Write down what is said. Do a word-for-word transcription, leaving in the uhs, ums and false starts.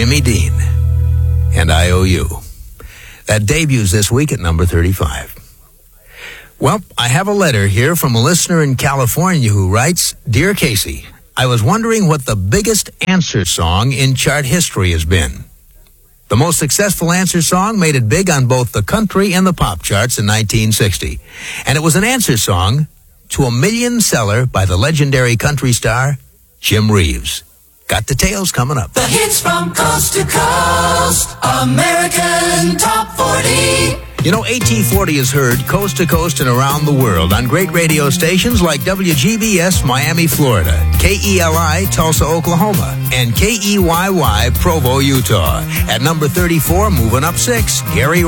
Jimmy Dean, and I O U. That debuts this week at number thirty-five. Well, I have a letter here from a listener in California who writes, Dear Casey, I was wondering what the biggest answer song in chart history has been. The most successful answer song made it big on both the country and the pop charts in nineteen sixty. And it was an answer song to a million seller by the legendary country star, Jim Reeves. Got details coming up. The hits from coast to coast, American Top forty. You know, A T forty is heard coast to coast and around the world on great radio stations like W G B S Miami, Florida, K E L I Tulsa, Oklahoma, and K E Y Y Provo, Utah. At number thirty-four, moving up six, Gary